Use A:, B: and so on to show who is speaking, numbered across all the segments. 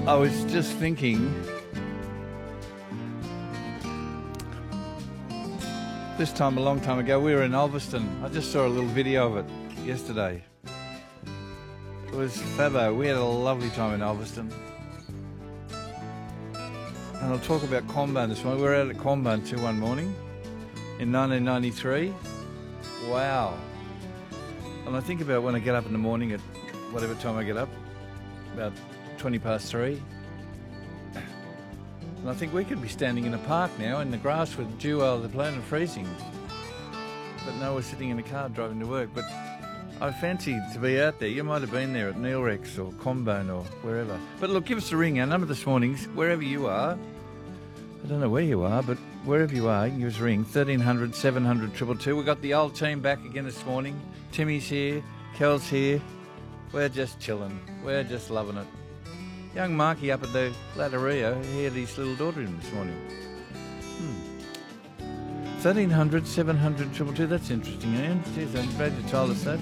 A: I was just thinking, this time a long time ago, we were in Ulverston. I just saw a little video of it yesterday. It was fabbo. We had a lovely time in Ulverston. And I'll talk about Quambone this morning. We were out at Quambone too one morning in 1993. Wow. And I think about when I get up in the morning at whatever time I get up, about 20 past 3. And I think we could be standing in a park now in the grass with dew over the planet freezing. But no, we're sitting in a car driving to work. But I fancy to be out there. You might have been there at Neilrex or Quambone or wherever. But look, give us a ring. Our number this morning's wherever you are. I don't know where you are, but wherever you are, you can give us a ring. 1300 700 222. We've got the old team back again this morning. Timmy's here. Kel's here. We're just chilling. We're just loving it. Young Marky up at the Latteria, he had his little daughter in this morning. 1300 700 222. That's interesting, Ian. Jeez, I'm glad you told us that.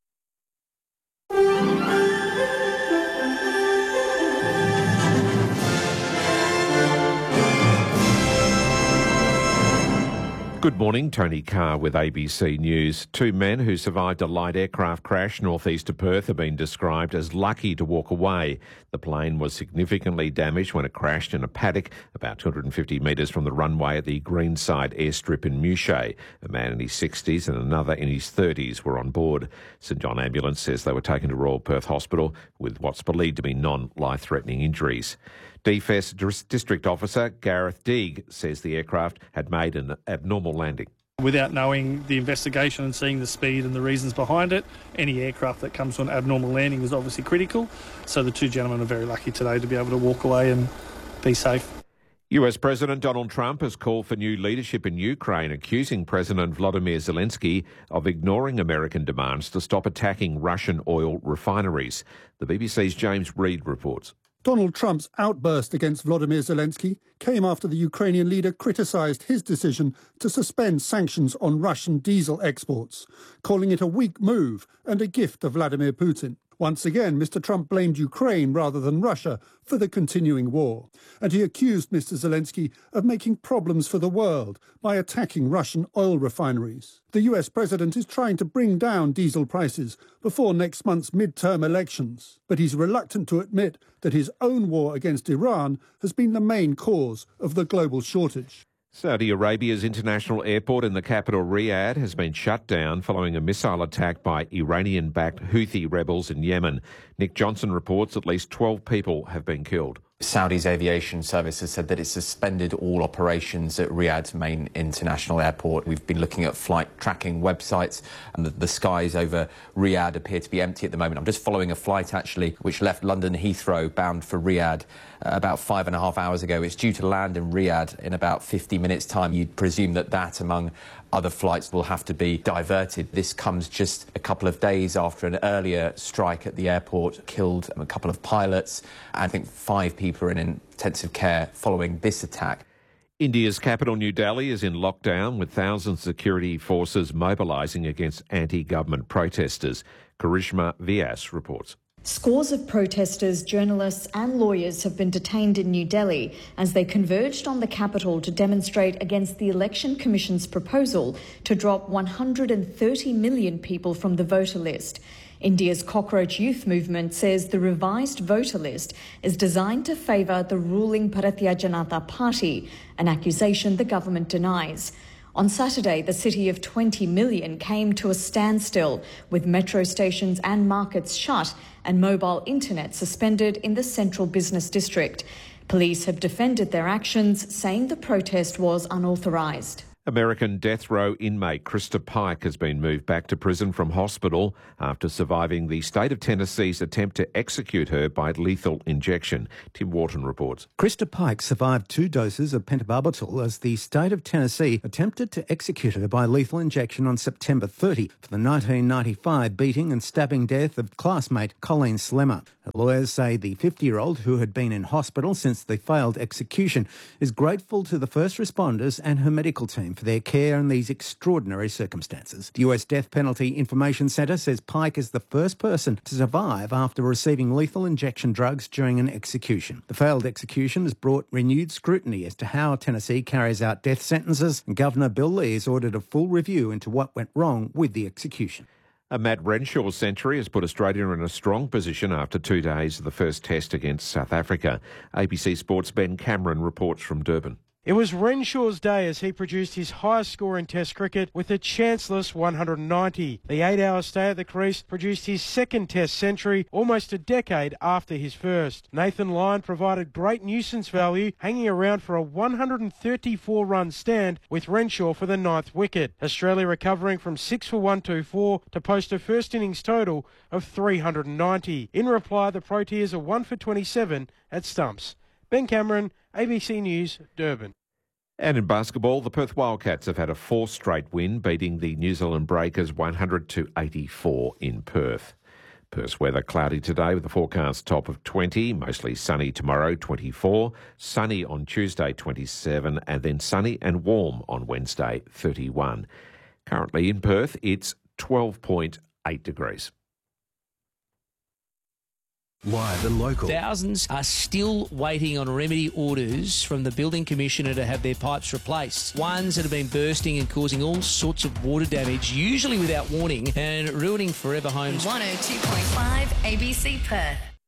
B: Good morning, Tony Carr with ABC News. Two men who survived a light aircraft crash northeast of Perth have been described as lucky to walk away. The plane was significantly damaged when it crashed in a paddock about 250 metres from the runway at the Greenside airstrip in Mouchet. A man in his 60s and another in his 30s were on board. St John Ambulance says they were taken to Royal Perth Hospital with what's believed to be non-life-threatening injuries. DFS District Officer Gareth Deeg says the aircraft had made an abnormal landing.
C: Without knowing the investigation and seeing the speed and the reasons behind it, any aircraft that comes to an abnormal landing is obviously critical. So the two gentlemen are very lucky today to be able to walk away and be safe.
B: US President Donald Trump has called for new leadership in Ukraine, accusing President Vladimir Zelensky of ignoring American demands to stop attacking Russian oil refineries. The BBC's James Reid reports.
D: Donald Trump's outburst against Volodymyr Zelensky came after the Ukrainian leader criticised his decision to suspend sanctions on Russian diesel exports, calling it a weak move and a gift of Vladimir Putin. Once again, Mr. Trump blamed Ukraine rather than Russia for the continuing war, and he accused Mr. Zelensky of making problems for the world by attacking Russian oil refineries. The US president is trying to bring down diesel prices before next month's midterm elections, but he's reluctant to admit that his own war against Iran has been the main cause of the global shortage.
B: Saudi Arabia's international airport in the capital Riyadh has been shut down following a missile attack by Iranian-backed Houthi rebels in Yemen. Nick Johnson reports at least 12 people have been killed.
E: Saudi's aviation service has said that it suspended all operations at Riyadh's main international airport. We've been looking at flight tracking websites, and the skies over Riyadh appear to be empty at the moment. I'm just following a flight, actually, which left London Heathrow bound for Riyadh about 5.5 hours ago. It's due to land in Riyadh in about 50 minutes' time. You'd presume that, among other flights, will have to be diverted. This comes just a couple of days after an earlier strike at the airport killed a couple of pilots. I think 5 people are in intensive care following this attack.
B: India's capital, New Delhi, is in lockdown with thousands of security forces mobilising against anti-government protesters. Karishma Vyas reports.
F: Scores of protesters, journalists and lawyers have been detained in New Delhi as they converged on the capital to demonstrate against the Election Commission's proposal to drop 130 million people from the voter list. India's Cockroach Youth Movement says the revised voter list is designed to favour the ruling Bharatiya Janata Party, an accusation the government denies. On Saturday, the city of 20 million came to a standstill, with metro stations and markets shut and mobile internet suspended in the central business district. Police have defended their actions, saying the protest was unauthorised.
B: American death row inmate Krista Pike has been moved back to prison from hospital after surviving the state of Tennessee's attempt to execute her by lethal injection. Tim Wharton reports.
G: Krista Pike survived 2 doses of pentobarbital as the state of Tennessee attempted to execute her by lethal injection on September 30 for the 1995 beating and stabbing death of classmate Colleen Slemmer. Her lawyers say the 50-year-old, who had been in hospital since the failed execution, is grateful to the first responders and her medical team for their care in these extraordinary circumstances. The US Death Penalty Information Centre says Pike is the first person to survive after receiving lethal injection drugs during an execution. The failed execution has brought renewed scrutiny as to how Tennessee carries out death sentences, and Governor Bill Lee has ordered a full review into what went wrong with the execution.
B: A Matt Renshaw century has put Australia in a strong position after 2 days of the first test against South Africa. ABC Sports' Ben Cameron reports from Durban.
H: It was Renshaw's day as he produced his highest score in Test cricket with a chanceless 190. The 8-hour stay at the crease produced his second Test century almost a decade after his first. Nathan Lyon provided great nuisance value, hanging around for a 134-run stand with Renshaw for the 9th wicket. Australia recovering from 6 for 124 to post a first innings total of 390. In reply, the Proteas are 1 for 27 at stumps. Ben Cameron, ABC News, Durban.
B: And in basketball, the Perth Wildcats have had a 4th straight win, beating the New Zealand Breakers 100-84 in Perth. Perth's weather cloudy today with a forecast top of 20, mostly sunny tomorrow, 24, sunny on Tuesday, 27, and then sunny and warm on Wednesday, 31. Currently in Perth, it's 12.8 degrees.
I: Live and local.
J: Thousands are still waiting on remedy orders from the Building Commissioner to have their pipes replaced. Ones that have been bursting and causing all sorts of water damage, usually without warning, and ruining forever homes.
K: 102.5 ABC Perth.